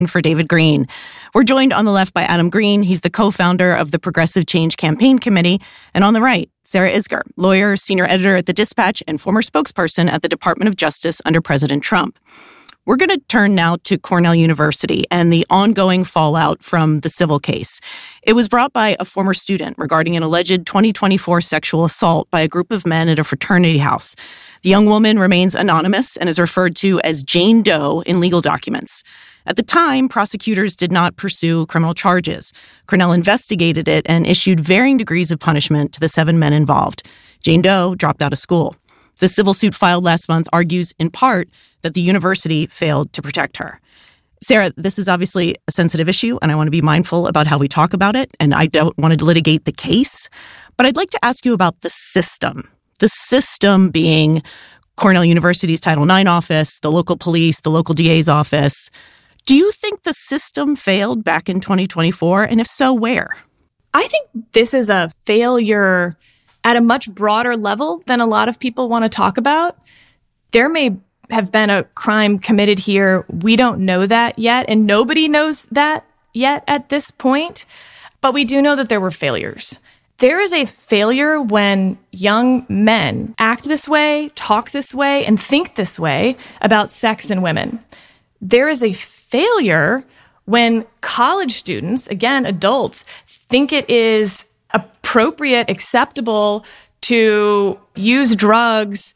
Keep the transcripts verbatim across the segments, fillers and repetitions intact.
for David Greene. We're joined on the left by Adam Green. He's the co-founder of the Progressive Change Campaign Committee. And on the right, Sarah Isgur, lawyer, senior editor at The Dispatch, and former spokesperson at the Department of Justice under President Trump. We're going to turn now to Cornell University and the ongoing fallout from the civil case. It was brought by a former student regarding an alleged twenty twenty-four sexual assault by a group of men at a fraternity house. The young woman remains anonymous and is referred to as Jane Doe in legal documents. At the time, prosecutors did not pursue criminal charges. Cornell investigated it and issued varying degrees of punishment to the seven men involved. Jane Doe dropped out of school. The civil suit filed last month argues, in part, that the university failed to protect her. Sarah, this is obviously a sensitive issue, and I want to be mindful about how we talk about it, and I don't want to litigate the case. But I'd like to ask you about the system. The system being Cornell University's Title nine office, the local police, the local D A's office. Do you think the system failed back in twenty twenty-four? And if so, where? I think this is a failure at a much broader level than a lot of people want to talk about. There may have been a crime committed here. We don't know that yet, and nobody knows that yet at this point. But we do know that there were failures. There is a failure when young men act this way, talk this way, and think this way about sex and women. There is a failure when college students, again, adults, think it is appropriate, acceptable to use drugs,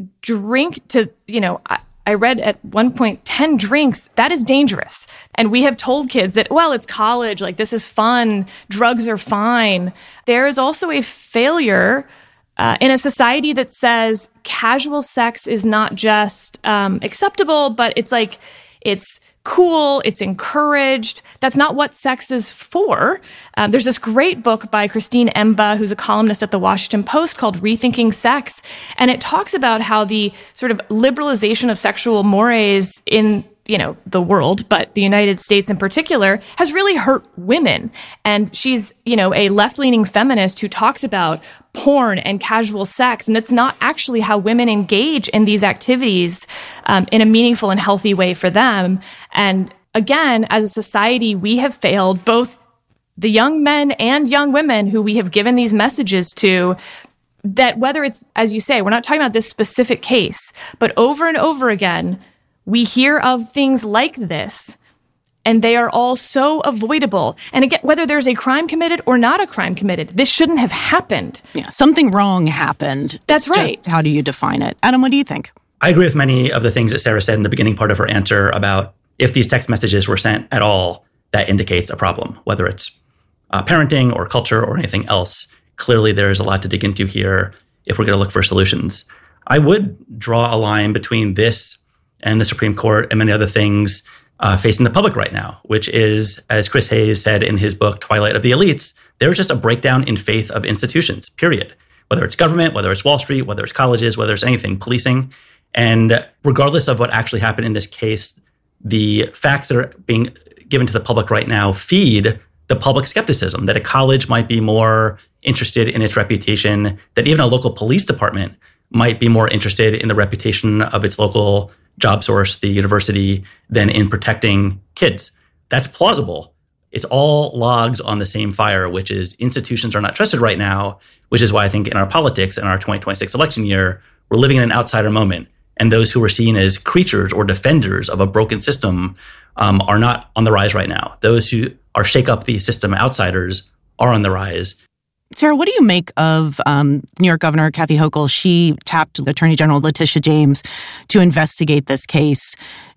drink to, you know, I, I read at one point, ten drinks, that is dangerous. And we have told kids that, well, it's college, like this is fun, drugs are fine. There is also a failure uh, in a society that says casual sex is not just um, acceptable, but it's like, it's cool, it's encouraged. That's not what sex is for. Um, there's this great book by Christine Emba, who's a columnist at the Washington Post, called Rethinking Sex. And it talks about how the sort of liberalization of sexual mores in, you know, the world, but the United States in particular, has really hurt women. And she's, you know, a left-leaning feminist who talks about porn and casual sex. And it's not actually how women engage in these activities um, in a meaningful and healthy way for them. And again, as a society, we have failed both the young men and young women who we have given these messages to, that whether it's, as you say, we're not talking about this specific case, but over and over again, we hear of things like this, and they are all so avoidable. And again, whether there's a crime committed or not a crime committed, this shouldn't have happened. Yeah, something wrong happened. That's it's right. Just how do you define it? Adam, what do you think? I agree with many of the things that Sarah said in the beginning part of her answer about if these text messages were sent at all, that indicates a problem, whether it's uh, parenting or culture or anything else. Clearly, there's a lot to dig into here if we're going to look for solutions. I would draw a line between this and the Supreme Court and many other things uh, facing the public right now, which is, as Chris Hayes said in his book, Twilight of the Elites, there's just a breakdown in faith of institutions, period. Whether it's government, whether it's Wall Street, whether it's colleges, whether it's anything, policing. And regardless of what actually happened in this case, the facts that are being given to the public right now feed the public skepticism that a college might be more interested in its reputation, that even a local police department might be more interested in the reputation of its local job source, the university, than in protecting kids. That's plausible. It's all logs on the same fire, which is institutions are not trusted right now, which is why I think in our politics in our twenty twenty-six election year, we're living in an outsider moment. And those who are seen as creatures or defenders of a broken system um, are not on the rise right now. Those who are shake up the system outsiders are on the rise. Sarah, what do you make of um, New York Governor Kathy Hochul? She tapped Attorney General Letitia James to investigate this case.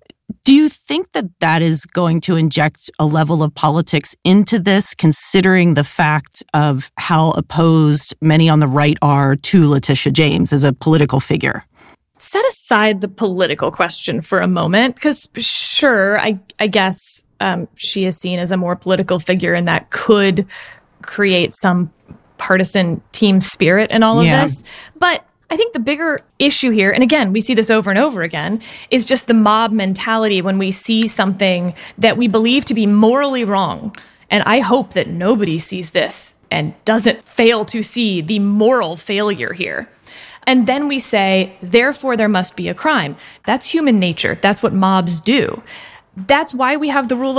Do you think that that is going to inject a level of politics into this, considering the fact of how opposed many on the right are to Letitia James as a political figure? Set aside the political question for a moment, because sure, I, I guess um, she is seen as a more political figure, and that could create some partisan team spirit in all of yeah. this. But I think the bigger issue here, and again, we see this over and over again, is just the mob mentality when we see something that we believe to be morally wrong. And I hope that nobody sees this and doesn't fail to see the moral failure here. And then we say, therefore, there must be a crime. That's human nature. That's what mobs do. That's why we have the rule